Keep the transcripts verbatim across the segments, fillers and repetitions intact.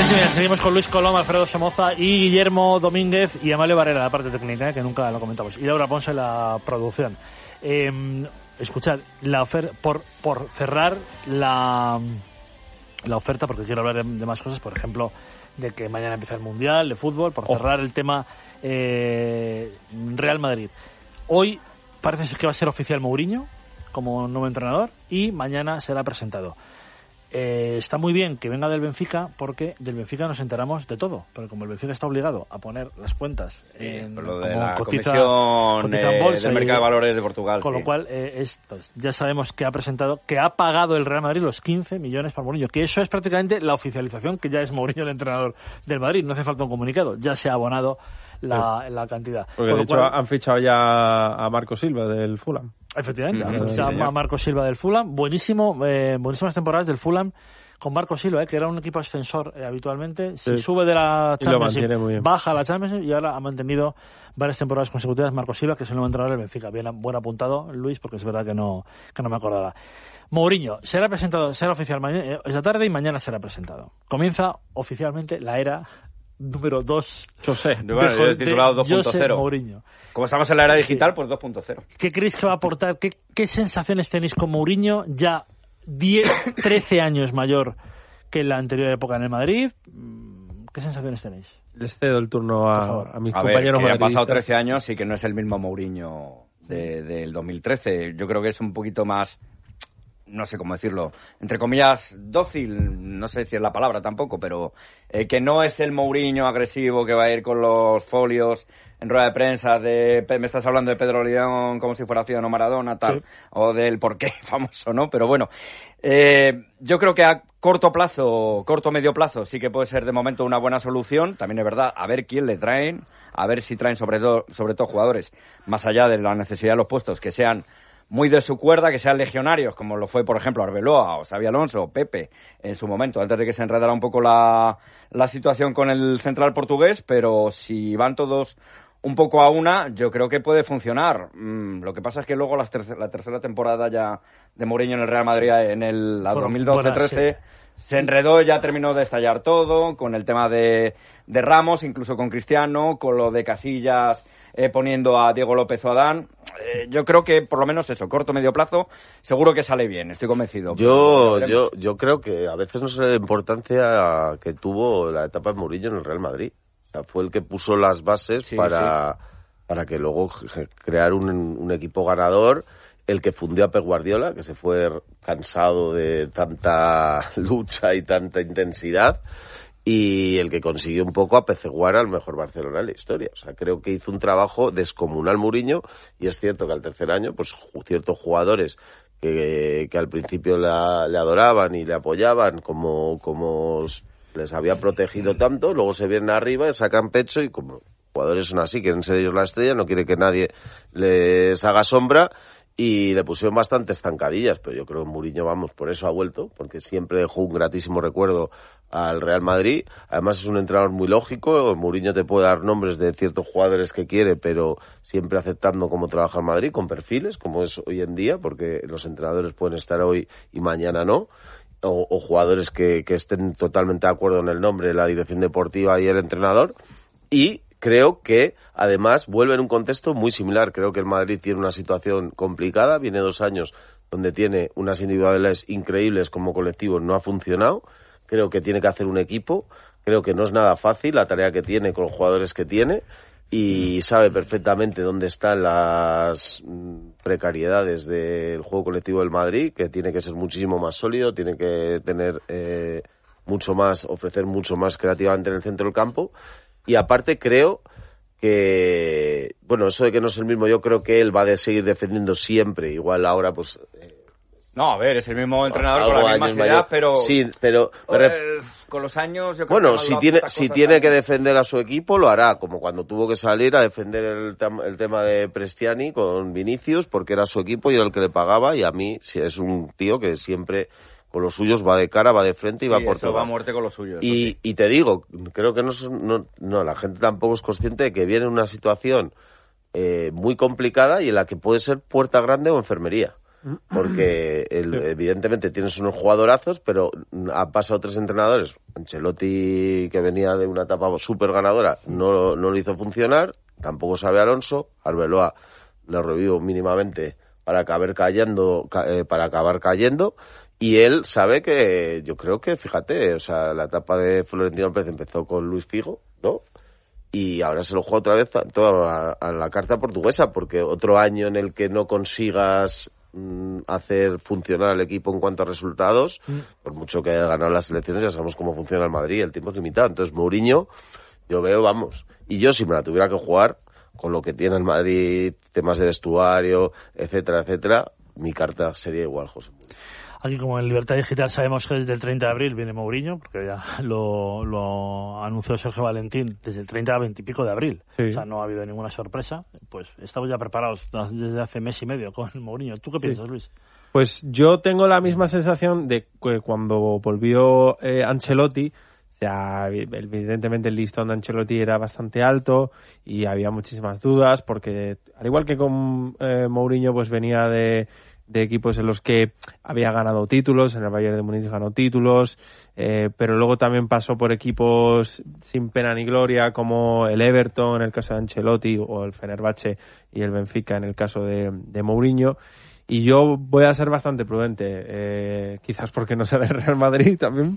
sí, mira, seguimos con Luis Colom, Alfredo Somoza y Guillermo Domínguez y Amalio Barrera, la parte técnica, ¿eh? Que nunca lo comentamos. Y Laura Ponce, la producción. Eh, escuchad, la ofer- por, por cerrar la, la oferta, porque quiero hablar de, de más cosas, por ejemplo, de que mañana empieza el Mundial de Fútbol, por cerrar oh. el tema eh, Real Madrid. Hoy parece que va a ser oficial Mourinho como nuevo entrenador y mañana será presentado. Eh, está muy bien que venga del Benfica porque del Benfica nos enteramos de todo, pero como el Benfica está obligado a poner las cuentas en sí, lo de la cotiza, comisión cotiza en bolsa del mercado de valores de Portugal, con sí. lo cual eh, esto, ya sabemos que ha presentado, que ha pagado el Real Madrid los quince millones para Mourinho, que eso es prácticamente la oficialización que ya es Mourinho el entrenador del Madrid, no hace falta un comunicado, ya se ha abonado la, sí. la cantidad. Porque de hecho cual, han fichado ya a Marco Silva del Fulham. Efectivamente, mm-hmm. han fichado sí, a Marco Silva del Fulham, buenísimo, eh, buenísimas temporadas del Fulham con Marco Silva, eh, que era un equipo ascensor eh, habitualmente, si sí. sube de la Championship, baja a la Championship y ahora ha mantenido varias temporadas consecutivas Marco Silva, que es el nuevo entrenador del Benfica. Bien, buen apuntado, Luis, porque es verdad que no, que no me acordaba. Mourinho será presentado, será oficial mañana, eh, esta tarde y mañana será presentado. Comienza oficialmente la era número dos. José, de, bueno, yo he titulado dos punto cero. Mourinho. Como estamos en la era digital, sí. pues dos punto cero. ¿Qué creéis que va a aportar? ¿Qué, qué sensaciones tenéis con Mourinho ya diez, trece años mayor que en la anterior época en el Madrid? ¿Qué sensaciones tenéis? Les cedo el turno a, a mis a compañeros ver, que han pasado trece años y que no es el mismo Mourinho de, del dos mil trece. Yo creo que es un poquito más, no sé cómo decirlo, entre comillas, dócil, no sé si es la palabra tampoco, pero eh, que no es el Mourinho agresivo que va a ir con los folios en rueda de prensa de, me estás hablando de Pedro León como si fuera Ciudadano Maradona, tal, sí. o del porqué famoso, ¿no? Pero bueno, eh, yo creo que a corto plazo, corto medio plazo, sí que puede ser de momento una buena solución. También es verdad, a ver quién le traen, a ver si traen sobre todo, sobre todo jugadores, más allá de la necesidad de los puestos, que sean muy de su cuerda, que sean legionarios, como lo fue, por ejemplo, Arbeloa o Xabi Alonso o Pepe en su momento, antes de que se enredara un poco la, la situación con el central portugués, pero si van todos un poco a una, yo creo que puede funcionar. Mm, lo que pasa es que luego las terce- la tercera temporada ya de Mourinho en el Real Madrid en el la dos mil doce trece sí. se enredó, ya terminó de estallar todo, con el tema de, de Ramos, incluso con Cristiano, con lo de Casillas eh, poniendo a Diego López o Adán. Eh, yo creo que por lo menos eso, corto medio plazo, seguro que sale bien, estoy convencido. Yo, yo, yo creo que a veces no sé la importancia que tuvo la etapa de Mourinho en el Real Madrid. O sea, fue el que puso las bases sí, para, sí. para que luego crear un, un equipo ganador, el que fundió a Pep Guardiola, que se fue cansado de tanta lucha y tanta intensidad, y el que consiguió un poco apeceguar al mejor Barcelona en la historia. O sea, creo que hizo un trabajo descomunal Mourinho, y es cierto que al tercer año, pues ciertos jugadores que, que al principio la, le adoraban y le apoyaban como... como les había protegido tanto, luego se vienen arriba, sacan pecho y como jugadores son así, quieren ser ellos la estrella, no quiere que nadie les haga sombra y le pusieron bastantes zancadillas, pero yo creo que Mourinho, vamos, por eso ha vuelto, porque siempre dejó un gratísimo recuerdo al Real Madrid. Además es un entrenador muy lógico, Mourinho te puede dar nombres de ciertos jugadores que quiere, pero siempre aceptando cómo trabaja el Madrid, con perfiles, como es hoy en día, porque los entrenadores pueden estar hoy y mañana no. O, o jugadores que, que estén totalmente de acuerdo en el nombre, la dirección deportiva y el entrenador. Y creo que, además, vuelve en un contexto muy similar. Creo que el Madrid tiene una situación complicada. Viene dos años donde tiene unas individualidades increíbles como colectivo. No ha funcionado. Creo que tiene que hacer un equipo. Creo que no es nada fácil la tarea que tiene con los jugadores que tiene. Y sabe perfectamente dónde están las precariedades del juego colectivo del Madrid, que tiene que ser muchísimo más sólido, tiene que tener eh, mucho más, ofrecer mucho más creativamente en el centro del campo. Y aparte creo que, bueno, eso de que no es el mismo, yo creo que él va a seguir defendiendo siempre, igual ahora pues... Eh, No, a ver, es el mismo entrenador con la misma edad, pero... Sí, pero... Eh, con los años... Yo creo bueno, que si tiene si tiene también. que defender a su equipo, lo hará, como cuando tuvo que salir a defender el, el tema de Prestiani con Vinicius, porque era su equipo y era el que le pagaba, y a mí si es un tío que siempre con los suyos va de cara, va de frente y sí, va por todo. todas. Va a muerte con los suyos. Y, sí. y te digo, creo que no, no, no, la gente tampoco es consciente de que viene una situación eh, muy complicada y en la que puede ser puerta grande o enfermería. porque el, evidentemente tienes unos jugadorazos, pero han pasado tres entrenadores. Ancelotti, que venía de una etapa súper ganadora, no, no lo hizo funcionar, tampoco sabe Alonso. Arbeloa lo revivo mínimamente para acabar cayendo, eh, para acabar cayendo, y él sabe que, yo creo que, fíjate, o sea, la etapa de Florentino Pérez empezó con Luis Figo, ¿no? Y ahora se lo juega otra vez a, a, a la carta portuguesa, porque otro año en el que no consigas mm, hacer funcionar al equipo en cuanto a resultados, mm. por mucho que haya ganado las elecciones, ya sabemos cómo funciona el Madrid, el tiempo es limitado. Entonces, Mourinho, yo veo, vamos, y yo si me la tuviera que jugar, con lo que tiene el Madrid, temas de vestuario, etcétera, etcétera, mi carta sería igual, José. Aquí, como en Libertad Digital, sabemos que desde el treinta de abril viene Mourinho, porque ya lo, lo anunció Sergio Valentín desde el treinta a veinte y pico de abril. Sí. O sea, no ha habido ninguna sorpresa. Pues estamos ya preparados desde hace mes y medio con Mourinho. ¿Tú qué piensas, sí. Luis? Pues yo tengo la misma sensación de que cuando volvió eh, Ancelotti, o sea, evidentemente el listón de Ancelotti era bastante alto y había muchísimas dudas, porque al igual que con eh, Mourinho, pues venía de... de equipos en los que había ganado títulos, en el Bayern de Múnich ganó títulos, eh, pero luego también pasó por equipos sin pena ni gloria, como el Everton en el caso de Ancelotti, o el Fenerbahce y el Benfica en el caso de, de Mourinho. Y yo voy a ser bastante prudente, eh, quizás porque no sea del Real Madrid también,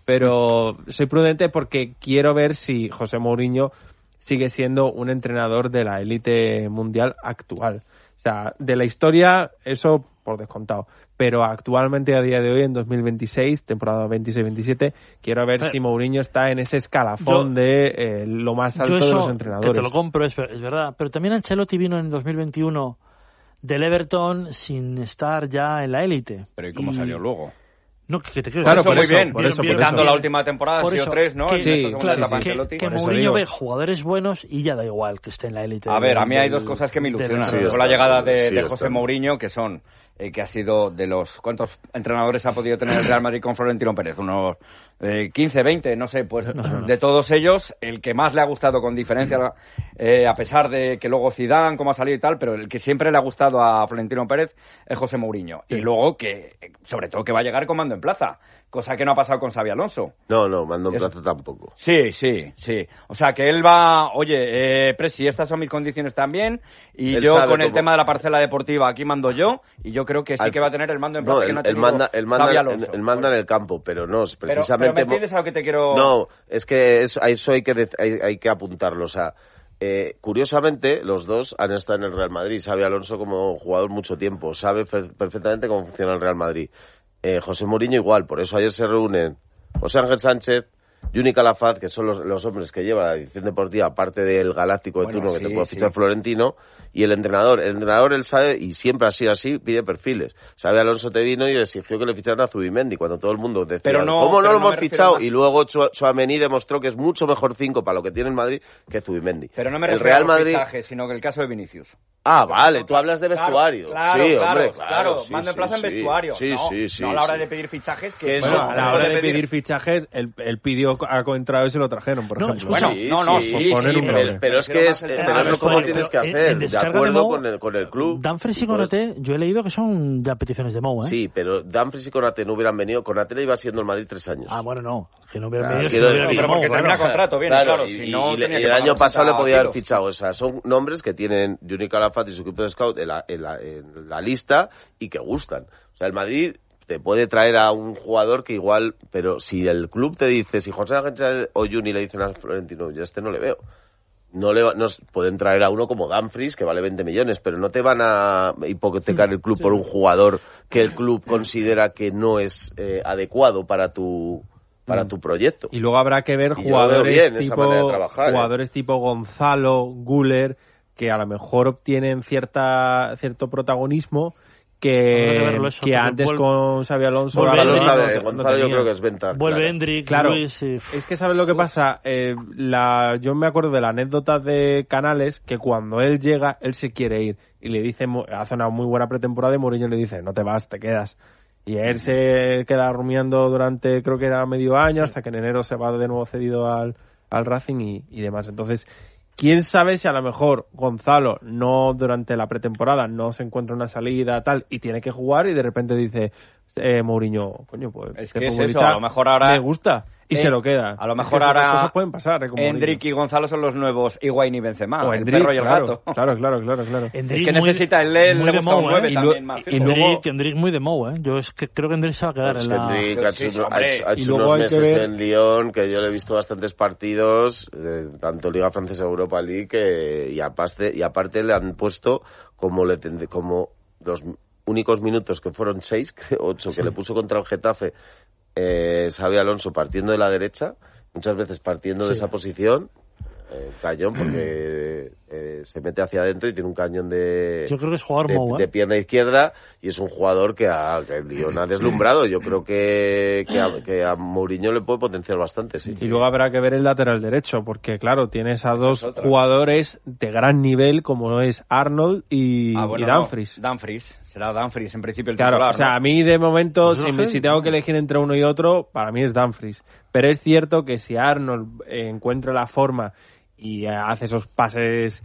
pero soy prudente porque quiero ver si José Mourinho sigue siendo un entrenador de la élite mundial actual. O sea, de la historia, eso por descontado. Pero actualmente, a día de hoy, en dos mil veintiséis, temporada veintiséis veintisiete, quiero ver pero, si Mourinho está en ese escalafón yo, de eh, lo más alto eso, de los entrenadores. Que te lo compro, es, es verdad. Pero también Ancelotti vino en dos mil veintiuno del Everton sin estar ya en la élite. Pero ¿y cómo y... salió luego? No, que te quiero claro, decir. Por eso, muy bien, por eso, por quitando eso. la última temporada, ha sido tres, ¿no? Que, sí, claro, etapa que, Ancelotti. que Mourinho ve jugadores buenos y ya da igual que esté en la élite. A ver, del, a mí hay del, dos cosas que me ilusionan. Sí, Con la llegada de, sí, de José Mourinho, que son eh, que ha sido de los... ¿Cuántos entrenadores ha podido tener el Real Madrid con Florentino Pérez? Unos eh, quince, veinte, no sé, pues no, no, no. De todos ellos, el que más le ha gustado con diferencia, eh, a pesar de que luego Zidane, como ha salido y tal, pero el que siempre le ha gustado a Florentino Pérez es José Mourinho. Sí. Y luego que, sobre todo, que va a llegar con mando en plaza. Cosa que no ha pasado con Xabi Alonso. No, no, mando en plaza tampoco. Sí, sí, sí. O sea, que él va... Oye, eh, Presi, estas son mis condiciones también. Y él yo con cómo... el tema de la parcela deportiva aquí mando yo. Y yo creo que sí Al... que va a tener el mando en plaza. No, que no él, él manda, él manda, en, él manda en el campo, pero no, precisamente... Pero, pero ¿me entiendes a lo que te quiero...? No, es que es, a eso hay que, hay, hay que apuntarlo. O sea, eh, curiosamente, los dos han estado en el Real Madrid. Xabi Alonso como jugador mucho tiempo. Sabe fer- perfectamente cómo funciona el Real Madrid. Eh, José Mourinho igual, por eso ayer se reúnen José Ángel Sánchez, Juni Calafat, que son los, los hombres que lleva la edición deportiva, aparte del galáctico de bueno, turno sí, que te puede fichar sí. Florentino, y el entrenador. El entrenador, él sabe, y siempre ha sido así, pide perfiles. Sabe, Alonso te vino y le exigió que le ficharan a Zubimendi, cuando todo el mundo decía, pero no, ¿cómo no lo no hemos fichado? Más... Y luego Tchouaméni demostró que es mucho mejor cinco para lo que tiene el Madrid que Zubimendi. Pero no me refiero al Madrid... fichaje, sino que el caso de Vinicius. Ah, vale, tú hablas de vestuario. Claro, sí, claro, hombre, claro, claro sí, mando en sí, plaza sí, en vestuario. Sí, no, sí, sí. No a la hora sí. de pedir fichajes. Que bueno, a la hora de pedir, pedir fichajes, él, él pidió a Coentrao y se lo trajeron, por no, ejemplo. Bueno, sí, no, no, sí, sí, sí, sí, pero, pero es que es, pero es lo como tienes que hacer, de acuerdo con el, con el club. Dumfries y Konaté, yo he leído que son ya peticiones de Mou, ¿eh? Sí, pero Dumfries y Konaté no hubieran venido, Konaté le iba siendo el Madrid tres años. Ah, bueno, no, que no hubieran ah, venido, quiero si no decir, pero porque termina contrato, bien, claro, claro, y, si no y, y el año pasado le podía haber fichado, o sea, son nombres que tienen Juni Calafat y su equipo de scout en la, en la, en la lista y que gustan. O sea, el Madrid te puede traer a un jugador que igual, pero si el club te dice, si José Ángel o Juni le dicen a Florentino, yo este no le veo. No le nos pueden traer a uno como Dumfries, que vale veinte millones, pero no te van a hipotecar el club sí. por un jugador que el club considera que no es eh, adecuado para tu para tu proyecto. Y luego habrá que ver y jugadores bien, tipo trabajar, jugadores ¿eh? tipo Gonzalo, Güler, que a lo mejor obtienen cierta cierto protagonismo que, eso, que antes vuelve, con Xabi Alonso Gonzalo, está de, Gonzalo no yo creo que es venta vuelve claro. Hendrik, claro, Luis, y... es que sabes lo que pasa, eh, la, yo me acuerdo de la anécdota de Canales que cuando él llega él se quiere ir y le dice, hace una muy buena pretemporada y Mourinho le dice no te vas, te quedas, y él se queda rumiando durante creo que era medio año hasta que en enero se va de nuevo cedido al, al Racing y, y demás. Entonces quién sabe si a lo mejor Gonzalo no durante la pretemporada no se encuentra una salida tal y tiene que jugar y de repente dice eh, Mourinho, coño, pues es este que es futbolista eso, a lo mejor ahora me gusta y eh, se lo queda. A lo mejor es que ahora esas cosas pueden pasar, eh, Endrick y Gonzalo son los nuevos Higuaín y Benzema, o el Endrick, perro y el claro, gato. Claro, claro, claro, claro. Endrick Es que muy- necesita el él, muy le de busca un Mou, nueve ¿eh? también Y más lu- fijo. Endrick, luego- Endrick muy de Mou, ¿eh? Yo es que creo que Endrick se va a quedar Es en que la... Endrick ha Sí, hecho, sí, ha hombre. hecho- ha Y hecho luego unos hay que meses ver- en Lyon que yo le he visto bastantes partidos, eh, tanto Liga Francesa Europa League, que, y, aparte, y aparte le han puesto como, le tend- como los únicos minutos que fueron seis, que ocho, que le puso contra el Getafe eh, Xabi Alonso partiendo de la derecha, muchas veces partiendo de Sí. esa posición, eh, cañón, porque eh, se mete hacia adentro y tiene un cañón de, Yo creo que es jugador de, Mou, ¿eh? de pierna izquierda y es un jugador que a, que el Lyon ha deslumbrado. Yo creo que, que, a, que a Mourinho le puede potenciar bastante, sí. Y luego habrá que ver el lateral derecho, porque claro, tienes a dos es otra. jugadores de gran nivel como es Arnold y, Ah, bueno, y no, Dumfries. Dumfries, será Dumfries en principio el Claro, titular, o sea, ¿no? a mí de momento, Pues si, no me- sé. si tengo que elegir entre uno y otro, para mí es Dumfries. Pero es cierto que si Arnold eh, encuentra la forma y eh, hace esos pases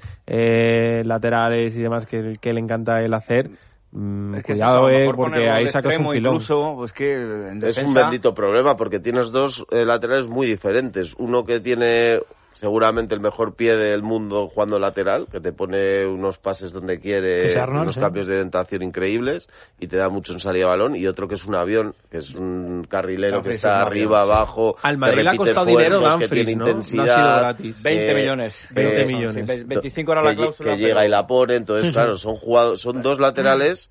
eh, laterales y demás que, que le encanta él hacer, mm, Es que cuidado, es eso, a lo eh, mejor porque ponerlo ahí de sacas un extremo filón. Incluso, pues que en Es defensa, un bendito problema porque tienes dos eh, laterales muy diferentes. Uno que tiene seguramente el mejor pie del mundo jugando lateral, que te pone unos pases donde Que quiere, es Arnold, unos sí. cambios de orientación increíbles y te da mucho en salida de balón. Y otro que es un avión, que es un carrilero Dumfries que es está un arriba, avión, sí. abajo, Al que Madrid le ha repite costado dinero esfuerzos, que Dumfries, tiene ¿no? No ha intensidad. sido gratis. veinte eh, millones. veinte Eh, millones. sí, veinticinco era la que, cláusula. que llega pero- y la pone, entonces Sí, sí. claro, son jugadores, son dos laterales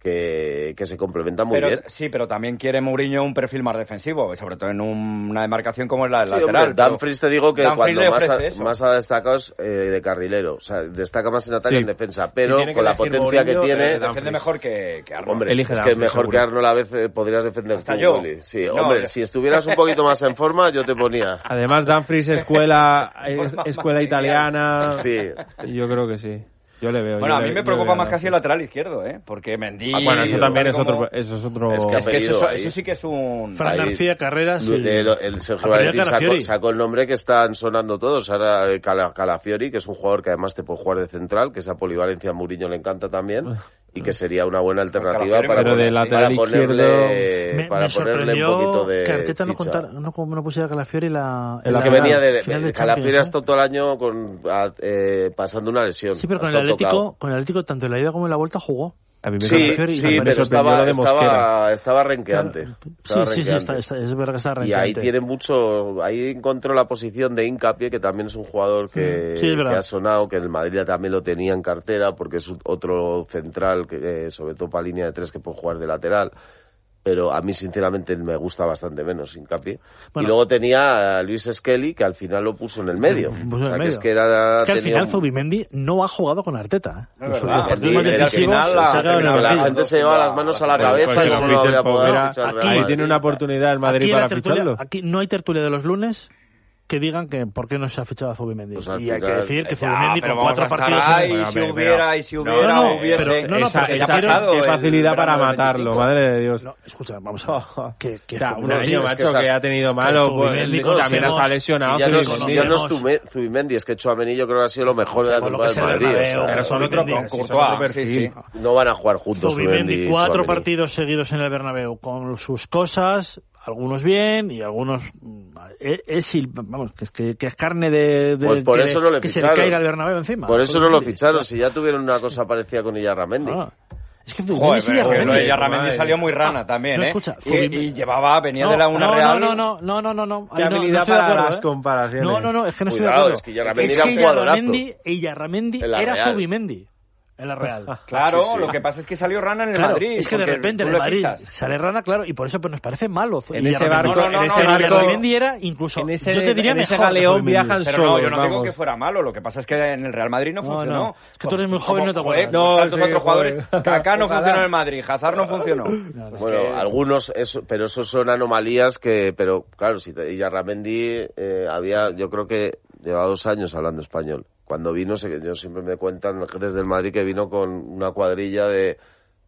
que, que se complementan muy pero, bien. Sí, pero también quiere Mourinho un perfil más defensivo, sobre todo en un- una demarcación como es la del Sí, lateral. hombre, pero Dumfries te digo que Dumfries cuando le más ha, ofrece eso. más ha destacado es eh, de carrilero, o sea, destaca más en ataque Sí. que en defensa, pero tiene que con la elegir potencia Mourinho, que tiene, eh, defiende Dumfries. mejor que, que Arnold. hombre, Elige es que Dumfries, mejor seguro. que Arnold a veces podrías defender Hasta tú, yo. Willy. Sí, No, hombre, yo- si estuvieras un poquito más en forma, yo te ponía. Además, Dumfries, escuela, es- escuela italiana. Sí. Yo creo que sí. Yo le veo. Bueno, yo a mí le- me yo preocupa le veo más a casi el Dumfries. lateral izquierdo, ¿eh? Porque Mendy... Ah, bueno, eso también es como- otro, eso es otro. Es que Es que eso, apellido ahí. eso sí que es un... Fran Ahí. García, Carreras y... El, el Sergio Apellido Valentín sacó, Calafiori. sacó el nombre que están sonando todos. Ahora eh, Cala- Calafiori, que es un jugador que además te puede jugar de central, que esa polivalencia a Mourinho le encanta también, y que sería una buena alternativa Calafiori, para, pero de poner- lateral para ponerle, me, para me ponerle un sorprendió poquito de que Arteta no, chicha. contara, no, no pusiera Calafiori la... Es Es la que final, venía de, final de de Calafiori ha Champions, ¿eh? estado todo el año con, a- eh, pasando una lesión. Sí, pero con Ha el estado Atlético, tocado. con el Atlético, tanto en la ida como en la vuelta jugó. A mí me Sí, Calafiori, sí, me pero sorprendió estaba, lo de Mosquera. estaba, estaba renqueante. Sí, Estaba sí, sí, renqueante. está, está- es verdad que está Y renqueante. ahí tiene mucho, ahí encontró la posición de Hincapié, que también es un jugador que, Sí, es verdad. que ha sonado, que en el Madrid también lo tenía en cartera, porque es otro central, que, eh, sobre todo para línea de tres, que puede jugar de lateral. Pero a mí, sinceramente, me gusta bastante menos Hincapié. Bueno. Y luego tenía a Luis Skelly, que al final lo puso en el medio. Puso en O sea, el que medio. es que, era, Es que al tenía final un- Zubimendi no ha jugado con Arteta. Es Los verdad. partidos Sí, más el decisivos final se la- ha quedado en el terminaba la banquillo. gente se lleva las manos a la Pues- cabeza pues y que no lo lo fichen, había pues podido mira, fichar el aquí- Real Ahí Madrid. tiene una oportunidad el Madrid Aquí en la para tertulia- ficharlo. Aquí no hay tertulia de los lunes que digan que por qué no se ha fichado a Zubimendi. Pues al y hay que final- decir que Ya, Zubimendi pero con vamos cuatro a estar partidos... ahí, en- Bueno, si pero- hubiera, y si no, hubiera, no, hubiese... pero- no, no, esa, porque esa- ya quiero- qué el facilidad para verano del matarlo, veinticinco. madre de Dios. No, escucha, vamos a ver. Que, que O sea, un Zubimendi- año, es macho, que esas- que ha tenido malo, que pues, Zubimendi también conocemos- está lesionado. Si ya no es, Zubimendi. ya no es Zubimendi. Zume- Zubimendi, es que Chouameni yo creo que ha sido lo mejor de la Con lo temporada que del es el Madrid. o Bernabéu, sea, Pero son otro, Zubimendi, con Courtois, otro sí, perfil. sí. no van a jugar juntos Zubimendi, Zubimendi y cuatro Tchouaméni. partidos seguidos en el Bernabéu con sus cosas, algunos bien y algunos mm, es, es il- vamos que es, que, que es carne de, de Pues por que, eso no le que se le ficharon. caiga el Bernabéu encima. Por eso no lo Zubimendi. ficharon, si ya tuvieron una cosa parecida con Illarramendi. Ah, es que Joder, Zubimendi sí, pero que Yarramendi. lo de Yarramendi madre. salió muy rana también, no, ¿eh? escucha, y, Zubimendi- y llevaba, venía no, de la una no, Real... No, no, no, no, no, no. Qué Ahí no- no habilidad estoy de para acuerdo, las ¿eh? comparaciones. No, no, no, es que no estoy de Cuidado, acuerdo. es que Yarramendi Es era que un jugadorazo. Yarramendi y Yarramendi En la era Real. Zubimendi en la Real. Claro, Sí, sí. lo que pasa es que salió rana en el Claro, Madrid. es que de porque repente tú en el le Madrid fichas. sale rana, claro, y por eso pues nos parece malo. En Y ese Yarramendi- barco, no, no, en no, ese no, barco, Yarramendi era incluso, en ese, yo te diría en ese mejor que galeón Zubimendi. viajan Pero solos, no, yo no digo vamos. que fuera malo, lo que pasa es que en el Real Madrid no, No, funcionó. no. Es que tú eres muy joven y no te Joder, acuerdas. pues No, tantos sí, otros jugadores. joder. Kaká no Ojalá. funcionó en el Madrid, Hazard no funcionó. Pues Bueno, que- algunos, eso, pero esos son anomalías que, pero claro, si te, Illarramendi eh, había, yo creo que lleva dos años hablando español. Cuando vino, sé que yo siempre me cuentan desde el Madrid que vino con una cuadrilla de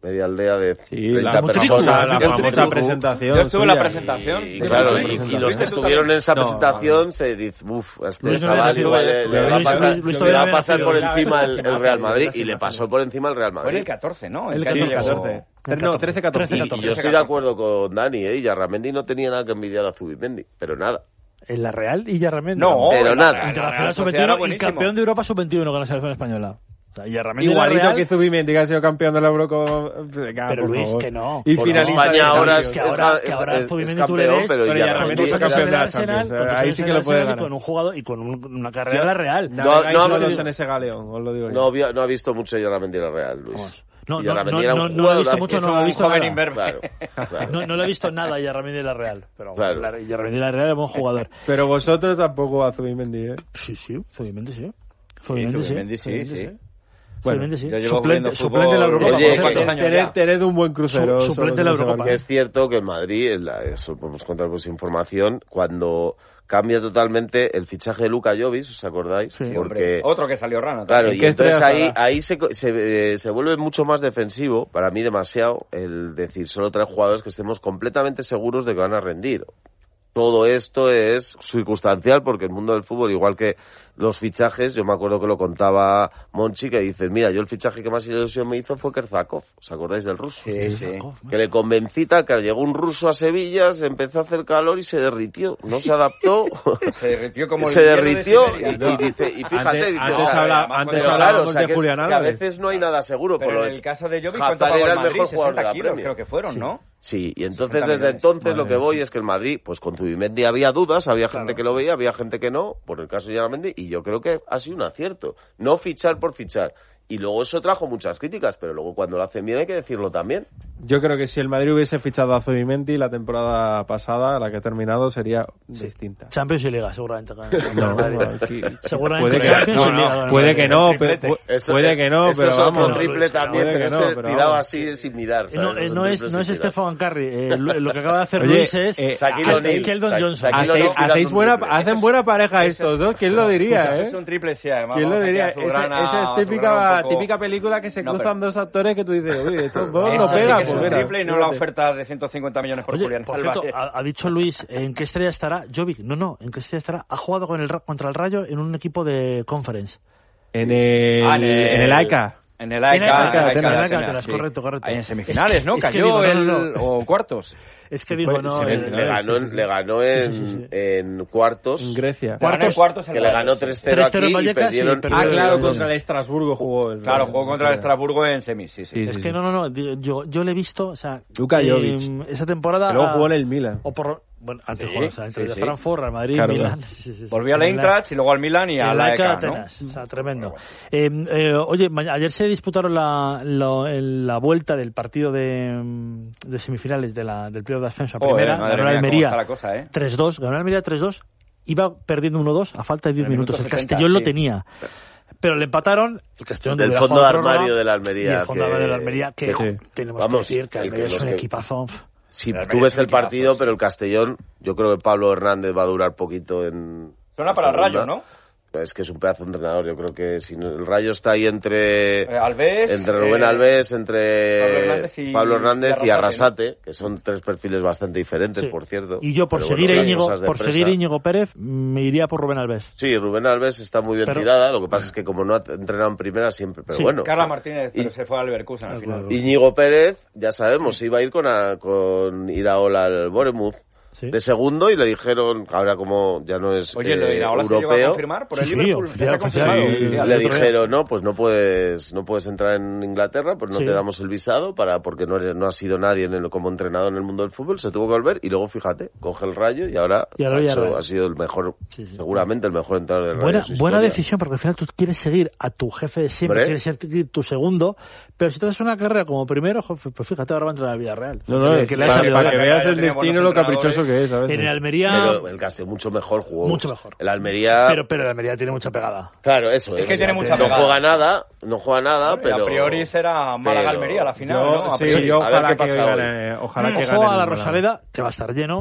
media aldea de Sí, treinta la personas. famosa, la El famosa tribu. presentación. Yo estuve en la suya. presentación. Y, Sí, claro, sí, y, sí, y sí. los que ¿Viste estuvieron en esa No, presentación se dice, uff, este Luis no chaval había igual nacido, le, le va a Luis- pasar, Luis- Luis le todavía va a no pasar había por nacido. encima el, Las el Real imágenes, Madrid las y le imágenes. pasó por encima el Real Fue en Madrid. el catorce, ¿no? El que año catorce, llegó. catorce. No, trece, catorce. Y, y yo estoy de acuerdo con Dani, ¿eh? Y Yarramendi no tenía nada que envidiar a Zubimendi, pero nada. En la Real y Yarramendi. No, Pero la- nada. la- la- Internacional la sub sociedad era veintiuno y buenísimo. campeón de Europa sub veintiuno con la selección española. O sea, Yarramendi en la Igualito Real, que Zubimendi, que ha sido campeón de la Eurocopa. Pero Luis, que no. Y Porque finalista España de ahora Champions. es, que ahora, es- que ahora es- Zubimendi es tú le campeón, ves, pero pero Yarramendi Yarramendi dos fue es años campeón en de el la Arsenal, Champions. con dos Ahí años sí en que el lo puede Arsenal y ganar. con un jugador y con un- una carrera en la Real. No, Navegáis no, solos pero- en ese galeón, os lo digo yo. No, vio- no ha visto mucho Yarramendi en la Real, Luis. Vamos. No, Y no, Yarramendi no, era un no, no lo he visto jugadorazo. mucho, Es no lo he un visto joven nada. imberbe. Claro, claro. No, no le he visto nada a Yarramendi de la Real, pero Claro. la- Yarramendi de la Real es buen jugador. Pero vosotros tampoco a Zubimendi, ¿eh? Sí, sí, Zubimendi sí. Zubimendi sí. Zubimendi sí, Zubimendi sí. Zubimendi sí. Yo llevo Suplente, viendo suplente de la fútbol- Eurocopa. Oye, por ¿cuántos cierto. años Tened, ya? tened un buen crucero. Su- suplente de la solos en ese Eurocopa. Que galeón. es cierto que en Madrid, en la- eso podemos contar pues información, cuando cambia totalmente el fichaje de Luka Jovic, ¿os acordáis? Sí, Sí, Porque hombre. Otro que salió rana. claro, también. y qué entonces estrella ahí, estará? ahí se, co- se, eh, se vuelve mucho más defensivo, para mí demasiado, el decir solo tres jugadores que estemos completamente seguros de que van a rendir. Todo esto es circunstancial porque el mundo del fútbol, igual que los fichajes, yo me acuerdo que lo contaba Monchi, que dice, mira, yo el fichaje que más ilusión me hizo fue Kerzakov, ¿os acordáis del ruso? Sí, sí. Que le convencí tal, que llegó un ruso a Sevilla, se empezó a hacer calor y se derritió, no se adaptó, Se derritió como el se hielo de derritió Siberia. y, y dice, y fíjate, Antes- dice, antes o sea, habla- además, antes pero hablábamos claro, o sea, de que, Julián que a Álvarez. veces no hay nada seguro. Pero por lo en el caso de Jovic, Hazard ¿cuánto pagó era el el Madrid? mejor jugador de sesenta la kilos, Premier. creo que fueron, ¿no? Sí, y entonces sesenta desde millones. entonces lo Vale, que voy sí. es que el Madrid, pues con Zubimendi había dudas, había gente que lo veía, había gente que no, por el caso de Yarramendi, y yo creo que ha sido un acierto. No fichar por fichar. Y luego eso trajo muchas críticas, pero luego cuando lo hacen bien hay que decirlo también. Yo creo que si el Madrid hubiese fichado a Zubimendi la temporada pasada, la que ha terminado, sería distinta. Champions y Liga, seguramente. No, Madrid. aquí- Seguramente puede que, Champions no, y Liga. no, con el puede Madrid. que no, triplete. pero- Eso, puede que no, eso pero es otro vamos. triple también, puede pero que no, ese pero tirado vamos. así sin mirar. No, ¿sabes? eh, Es no un es, triple no es sin mirar. Stefan Curry. eh, lo, lo que acaba de hacer Oye, Luis es eh, Shaquille Ke- O'Neal, Keldon Sha- Johnson. Shaquille Hacéis, O'Neal hacéis tirando un buena, triple. hacen buena pareja estos dos, ¿quién lo diría, Escucha, eh? Es un triple, sí, además. ¿Quién lo vamos a diría? que Esa, azulgrana- esa es azulgrana típica, un poco- típica película que se No, cruzan pero- dos actores que tú dices, uy, estos dos Eso no sí pegan, que es pues un mira. triple y no la fíjate. oferta de ciento cincuenta millones por Oye, Julián por cierto, Álvarez. ha, ha dicho Luis, ¿en qué estrella estará Jovic? No, no, ¿en qué estrella estará? Ha jugado con el, Ra- contra el Rayo en un equipo de Conference. En el, Ah, en el A E C A. En el En el A E C A, A E C A, A E C A, en el A E C A, Atenas, Atenas, sí. correcto, correcto. Ahí en semifinales, ¿no? Es que Cayó digo, no, no, el... no. o cuartos. Es que digo, Fue- no... se eh, ve- Le no, ganó, sí, sí, en- sí. le ganó en, Sí, sí, sí. en cuartos, En Grecia. Le ganó en cuartos en que le Vallecas, ganó sí. tres cero tres aquí cero en y Vallecas, perdieron... sí, pero- Ah, Pero- claro, pero- contra el Estrasburgo jugó. El Claro, jugó contra el Estrasburgo en semis, sí, sí. Sí, Es sí, que sí. no, no, no, digo, yo, yo le he visto, o sea... Luka eh, Jovic. esa temporada... Que luego ah, jugó en el Milan. O por... Bueno, antes Sí, jugó, o sea, entre sí, el sí. Frankfurt, Real Madrid, Claro, Milán... claro. Sí, sí, sí, sí. Volvió al En la- Eintracht y luego al Milan y en al la A A E E C C A A, ¿no? Atenas, o sea, tremendo. Eh, eh, oye, ma- ayer se disputaron la, lo- el- la vuelta del partido de, mm, de semifinales de la, del playoff de ascenso a Joder, primera, madre ganó el mía, cómo Almería está la cosa, ¿eh? tres dos, ganó el Almería tres dos, iba perdiendo uno dos a falta de diez En el minutos, minuto el setenta, Castellón lo sí. tenía. Pero le empataron, el Castellón Del hubiera fondo jugado de prórroga, armario de la y Almería. el fondo de que- armario de la Almería, que, que- jo, tenemos vamos, que decir que el que Almería es los un que- equipazo. Si Pero tú ves es un el partido, equipazo, pero el Castellón, yo creo que Pablo Hernández va a durar poquito en... Suena en para el segunda. Rayo, ¿no? Es que es un pedazo de entrenador, yo creo que si no- el Rayo está ahí entre... Eh, Alves... entre Rubén eh, Alves, entre Pablo Hernández y- Pablo Hernández y y Arrasate, que son tres perfiles bastante diferentes, Sí. por cierto. Y yo por Pero seguir bueno, a las Íñigo, cosas de por presa. seguir a Íñigo Pérez, me iría por Rubén Alves. Sí, Rubén Alves está muy bien Pero- tirada, lo que pasa es que como no ha entrenado en primera siempre, pero Sí, bueno. Carla Martínez, pero Y- se fue al Leverkusen al final. Íñigo Pérez, ya sabemos, iba a ir con, a- con Iraola al Bournemouth Sí. de segundo y le dijeron, ahora como ya no es Oye, lo de eh, Iraola se llegó a europeo, confirmar por el Sí, Liverpool. oficial, Ya se ha oficial, confirmado, sí, oficial. le el otro día. dijeron, no, pues no puedes no puedes entrar en Inglaterra, pues no Sí. te damos el visado para porque no eres, no has sido nadie en el- como entrenador en el mundo del fútbol, se tuvo que volver y luego fíjate, coge el Rayo y ahora Y ahora ha, ya hecho- Rayo. ha sido el mejor, Sí, sí. seguramente el mejor entrenador del Rayo. Buena, en su buena historia. decisión, porque al final tú quieres seguir a tu jefe de siempre, Hombre. quieres ser tu segundo, pero si te haces una carrera como primero, jo, pues fíjate, ahora va a entrar a la vida real. No, no, Que- es que le ha para, salido para bien. que veas el Tiene destino buenos lo caprichoso entrenadores. que es, a veces. En el Almería, Pero el Castellón mucho mejor jugó. Mucho mejor. El Almería, pero, pero el Almería tiene mucha pegada. claro, eso Es que tiene mucha no pegada. juega nada, no juega nada, Y pero a priori será Málaga-Almería la final, Yo- ¿no? A sí, priori. yo A ver ojalá qué que pasa gane, ojalá que Ojo gane a el la Málaga. Rosaleda, que va a estar lleno.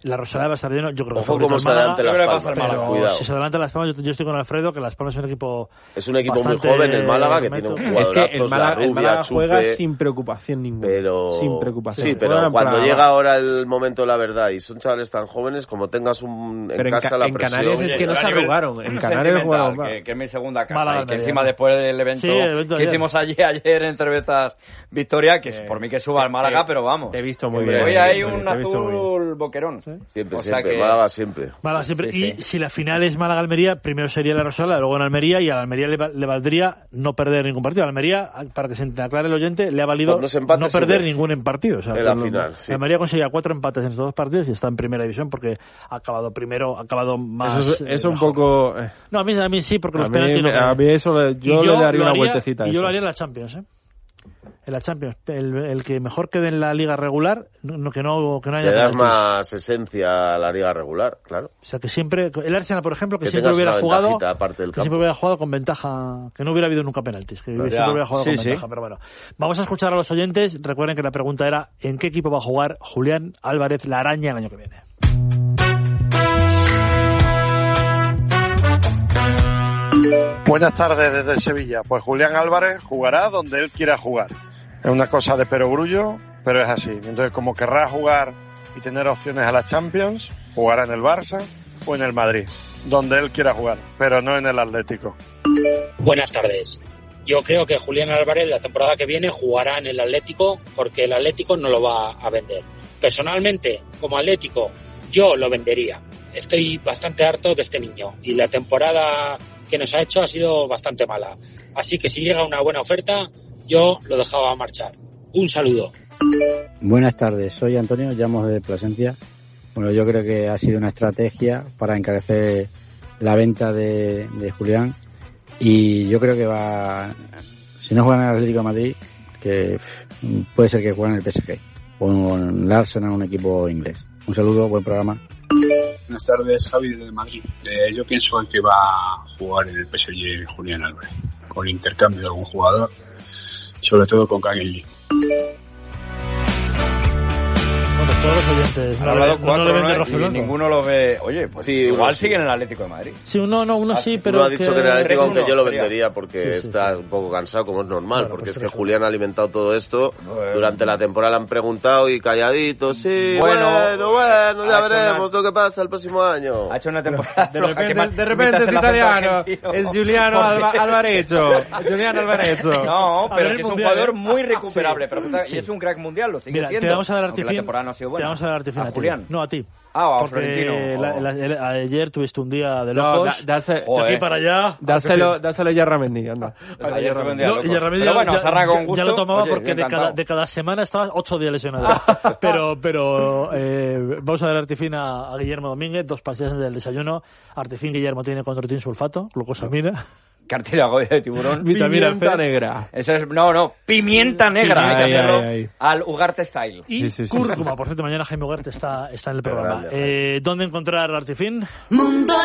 La Rosaleda va a estar lleno, yo creo que Ojo cómo se adelante Las Palmas, pero cuidado. si se adelanta Las Palmas, yo, yo estoy con Alfredo, que Las Palmas es un equipo Es un equipo muy joven, el Málaga, que tiene un jugador. Es que el Málaga, el Málaga juega sin preocupación ninguna. Pero... Sin preocupación. Sí, pero cuando llega ahora el momento de la verdad y son chavales tan jóvenes, como tengas un en pero casa en, la en presión... Canarias es que no se arrugaron. En Canarias jugaron que, que es mi segunda casa. Málaga, y que Almería, encima ¿no? después del evento, sí, el evento que ayer. hicimos ayer, ayer en Cervezas Victoria, que Eh, por mí que suba al Málaga, te, pero vamos. Te he visto muy Hoy bien. Hoy hay sí, un azul boquerón. ¿Sí? Siempre, o sea siempre. Que... Málaga siempre. Málaga siempre. Sí, sí. Y si la final es Málaga-Almería, primero sería la Rosaleda, luego en Almería, y a la Almería le, le valdría no perder ningún partido. A la Almería, para que se aclare el oyente, le ha valido no perder sube. ningún partido. O sea, en la final, sí. La Almería conseguía cuatro empates en estos dos partidos y está en primera división porque ha acabado primero, ha acabado más... Eso es, eh, es un mejor. poco... Eh. No, a mí, a mí sí, porque A los mí, penaltis... No, a mí eso, le, yo, yo le daría lo una haría, vueltecita a y eso. yo lo haría en la Champions, ¿eh? En la Champions. El, el que mejor quede en la liga regular, no, que no, que no haya... Le das penaltis. más esencia a la liga regular, claro. O sea, que siempre... El Arsenal, por ejemplo, que, que siempre hubiera jugado... Aparte del que campo. siempre hubiera jugado con ventaja... Que no hubiera habido nunca penaltis. Que Pero siempre ya, hubiera jugado sí, con sí. ventaja. Pero bueno. Vamos a escuchar a los oyentes. Recuerden que la pregunta era ¿en qué equipo va a jugar Julián Álvarez la Araña el año que viene? Buenas tardes desde Sevilla. Pues Julián Álvarez jugará donde él quiera jugar. Es una cosa de perogrullo, pero es así. Entonces, como querrá jugar y tener opciones a la Champions, jugará en el Barça o en el Madrid, donde él quiera jugar, pero no en el Atlético. Buenas tardes. Yo creo que Julián Álvarez la temporada que viene jugará en el Atlético porque el Atlético no lo va a vender. Personalmente, como Atlético, yo lo vendería. Estoy bastante harto de este niño y la temporada que nos ha hecho ha sido bastante mala. Así que si llega una buena oferta, yo lo dejaba marchar. Un saludo. Buenas tardes, soy Antonio, llamo desde Plasencia. Bueno, yo creo que ha sido una estrategia para encarecer la venta de, de Julián y yo creo que va, si no juega en el Atlético de Madrid, que puede ser que juegue en el P S G o en el Arsenal, un equipo inglés. Un saludo, buen programa. Buenas tardes, Javi desde Madrid. Eh, yo pienso que va a jugar en el P S G Julián Álvarez, con intercambio de algún jugador, sobre todo con Kangin Lee. Bueno, todos los oyentes. Han No, hablado le, no, cuatro, le ven de ¿no? rojo y Y blanco. ninguno lo ve... Oye, pues Sí, igual uno sí. sigue en el Atlético de Madrid. Sí, uno no, uno sí, pero Uno ha dicho que en el Atlético, tres aunque uno yo lo sería. vendería porque Sí, sí, está sí. un poco cansado, como es normal, Bueno, porque pues es que tres uno. Julián ha alimentado todo esto. Bueno. Durante la temporada le han preguntado y calladito, sí, Bueno, bueno, bueno, ya ha hecho veremos una- lo que pasa el próximo año. Ha hecho una temporada De floja, que repente, más- de repente es imitas el acento italiano, argentino. es Giuliano Porque- Alva, Alvarezo. Giuliano Alvarezo. No, A pero ver, que es un mundial, jugador ¿eh? muy recuperable. Sí. pero puta, Sí. Y es un crack mundial, lo sigue Mira, siendo. te vamos a dar aunque la artifin. temporada no ha sido Te buena. vamos a dar artifin ¿A a ti. Julián? No, a ti. Ah, o a Porque Florentino. la- o- la- el- ayer tuviste un día de No, locos. da- dase- de Joder. aquí para allá. Dáselo, dáselo ya a Ramendi, anda. Ayer fue un día No, loco. y Yerramendi Pero bueno, ya, Sarra con ya- gusto. ya lo tomaba Oye, porque yo de cada, encantado. de cada semana estaba ocho días lesionado. pero pero eh, vamos a dar artifin a, a Guillermo Domínguez, dos pastillas del desayuno. Artifin Guillermo tiene controtin sulfato, glucosamina, Cartílago de tiburón. vitamina Pimienta C negra. Eso es, no, no, pimienta negra. Hay que Ay, hacerlo ay, ay. al Ugarte Style. y Sí, sí, sí, cúrcuma. Por cierto, mañana Jaime Ugarte está, está en el Qué programa. grande, Eh, ¿Dónde encontrar Artifin? Mundo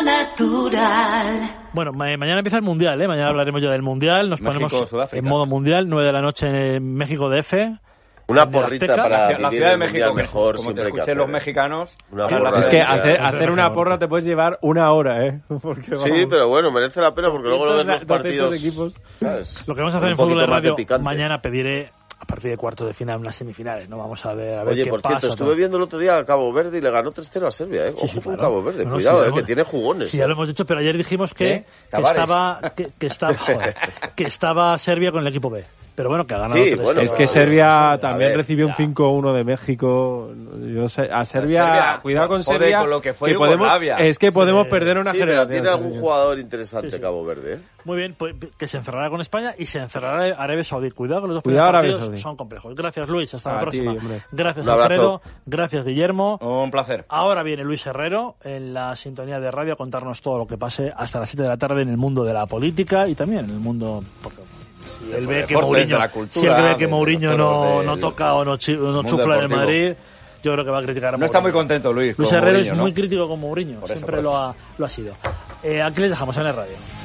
Natural. Bueno, ma- mañana empieza el Mundial, ¿eh? Mañana hablaremos ya del Mundial. Nos México, ponemos Sudáfrica. en modo Mundial, nueve de la noche en México D F. Una en el porrita Azteca. para La, la vivir ciudad de el México, Mundial que mejor, como te siempre hay que escuché hacer, los ¿eh? mexicanos... Una que porra la Es de que Mundial. hacer, Hacer hacer una mejor. porra te puedes llevar una hora, ¿eh? Porque, Sí, vamos, pero bueno, merece la pena porque luego lo ves los doscientos partidos. equipos. ¿sabes? Lo que vamos a hacer Un en Fútbol de poquito más de Radio, picante. mañana pediré, a partir de cuarto de final, unas semifinales, ¿no? Vamos a ver, a ver Oye, qué por pasa. cierto, estuve tal. viendo el otro día a Cabo Verde y le ganó tres cero a Serbia, ¿eh? Sí, Ojo sí, con claro. Cabo Verde, No, no, cuidado, sí, ¿eh? hemos- Que tiene jugones. Sí, ya lo hemos dicho, pero ayer dijimos que, ¿Qué? que Tavares. estaba que, que estaba joder, que estaba Serbia con el equipo B. Pero bueno, que ha ganado Sí, tres bueno, Es cero. que Serbia a también ver, recibió un ya. cinco uno de México. Yo sé, a Serbia, Serbia, cuidado con joder, Serbia. con lo que fue podemos, Yugoslavia. es que podemos Sí. perder una Sí, pero generación. tiene algún señor. jugador interesante Sí, sí. Cabo Verde, ¿eh? Muy bien, pues que se encerrará con España y se encerrará Arabia Saudí. Cuidado que los dos Cuidado, primeros Arabia partidos Saudí. son complejos. Gracias, Luis. Hasta la A ti, próxima. hombre. Gracias, Un abrazo. Alfredo. Gracias, Guillermo. Un placer. Ahora viene Luis Herrero en la sintonía de radio a contarnos todo lo que pase hasta las siete de la tarde en el mundo de la política y también en el mundo... Porque si él ve que deportes, Mourinho, de la cultura, si él ve de- que de Mourinho los no, toros, no del- toca o no, chi- o no mundo chufla en el deportivo. Madrid, yo creo que va a criticar a No está muy Mourinho. contento Luis. Luis con Herrero Mourinho, es ¿no? muy crítico con Mourinho, Por eso, siempre por lo ha, lo ha sido. Eh, aquí les dejamos en el radio.